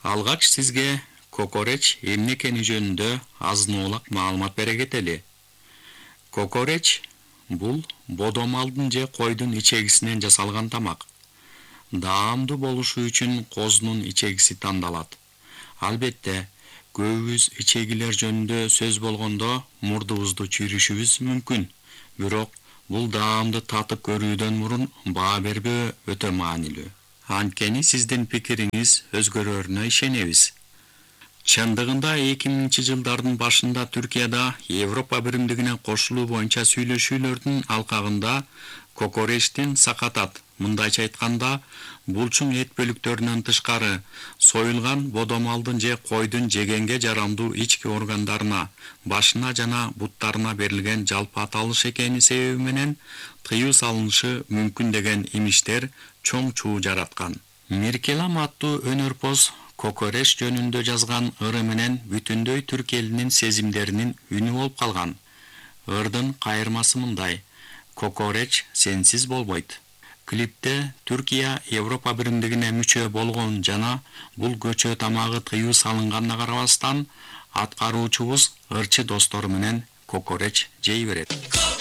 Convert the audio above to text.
Алгач сизге кокореч эмне экени жөнүндө азын-оолак маалымат бере кетели. Кокореч бул бодомалдын же койдун ичегисинен жасалган тамак. Даамдуу болушу үчүн козунун ичегиси тандалат. Албетте, көбүбүз ичегилер жөнүндө сөз болгондо мурдубузду чүйрүшүбүз мүмкүн. Бирок бул даамды татып көрүүдөн мурун баа бербөө өтө маанилүү. Анткени сиздин пикириңиз өзгөрөрүнө ишенебиз. Чындыгында 2000-жылдардын башында Түркияда Европа биримдигине кошулуу боюнча сүйлөшүүлөрдүн алкагында кокоречтин сакатат, мындайча айтканда, булчуң эт бөлүктөрүнөн тышкары союлган бодомалдын же койдун жегенге жарамдуу ички органдарына, башына жана буттарына берилген жалпы аталыш экени себеби менен тыюу салынышы мүмкүн деген имиштер чоң чуу жараткан. Миркелам аттуу өнөрпоз кокореч жөнүндө жазган ыры менен бүтүндөй түрк элинин сезимдеринин үнү болуп калган. Ырдын кайырмасы мындай: кокореч сенсиз болбойт. Клипте Түркия Европа биримдигине мүчө болгон жана бул көчө тамагы тыюу салынганына карабастан, аткаруучубуз ырчы достору менен кокореч жей берет.